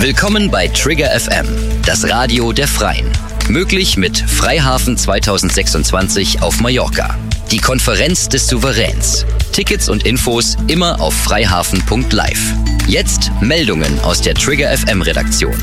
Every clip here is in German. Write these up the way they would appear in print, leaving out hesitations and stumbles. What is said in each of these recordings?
Willkommen bei Trigger FM, das Radio der Freien. Möglich mit Freihafen 2026 auf Mallorca. Die Konferenz des Souveräns. Tickets und Infos immer auf freihafen.live. Jetzt Meldungen aus der Trigger FM Redaktion.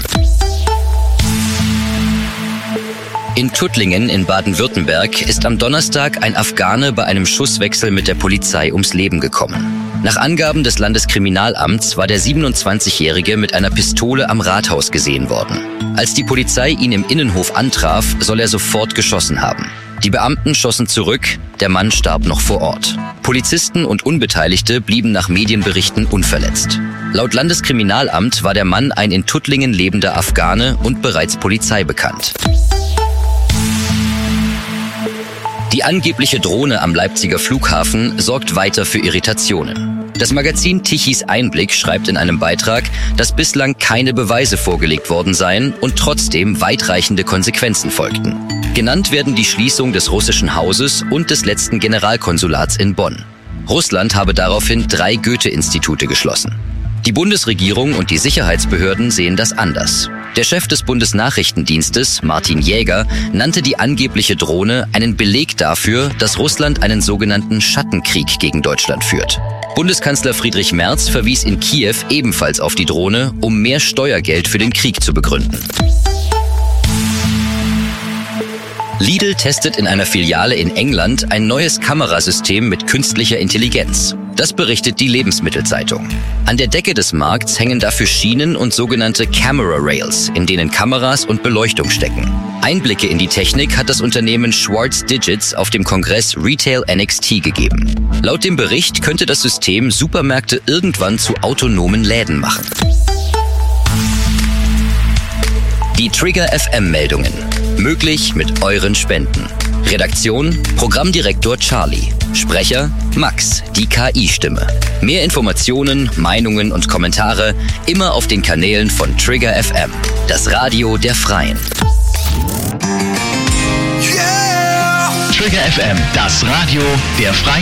In Tuttlingen in Baden-Württemberg ist am Donnerstag ein Afghane bei einem Schusswechsel mit der Polizei ums Leben gekommen. Nach Angaben des Landeskriminalamts war der 27-Jährige mit einer Pistole am Rathaus gesehen worden. Als die Polizei ihn im Innenhof antraf, soll er sofort geschossen haben. Die Beamten schossen zurück, der Mann starb noch vor Ort. Polizisten und Unbeteiligte blieben nach Medienberichten unverletzt. Laut Landeskriminalamt war der Mann ein in Tuttlingen lebender Afghane und bereits Polizei bekannt. Die angebliche Drohne am Leipziger Flughafen sorgt weiter für Irritationen. Das Magazin Tichys Einblick schreibt in einem Beitrag, dass bislang keine Beweise vorgelegt worden seien und trotzdem weitreichende Konsequenzen folgten. Genannt werden die Schließung des russischen Hauses und des letzten Generalkonsulats in Bonn. Russland habe daraufhin 3 Goethe-Institute geschlossen. Die Bundesregierung und die Sicherheitsbehörden sehen das anders. Der Chef des Bundesnachrichtendienstes, Martin Jäger, nannte die angebliche Drohne einen Beleg dafür, dass Russland einen sogenannten Schattenkrieg gegen Deutschland führt. Bundeskanzler Friedrich Merz verwies in Kiew ebenfalls auf die Drohne, um mehr Steuergeld für den Krieg zu begründen. Lidl testet in einer Filiale in England ein neues Kamerasystem mit künstlicher Intelligenz. Das berichtet die Lebensmittelzeitung. An der Decke des Markts hängen dafür Schienen und sogenannte Camera Rails, in denen Kameras und Beleuchtung stecken. Einblicke in die Technik hat das Unternehmen Schwarz Digits auf dem Kongress Retail NXT gegeben. Laut dem Bericht könnte das System Supermärkte irgendwann zu autonomen Läden machen. Die Trigger FM-Meldungen. Möglich mit euren Spenden. Redaktion: Programmdirektor Charlie. Sprecher: Max, die KI-Stimme. Mehr Informationen, Meinungen und Kommentare immer auf den Kanälen von Trigger FM, das Radio der Freien. Trigger FM, das Radio der Freien.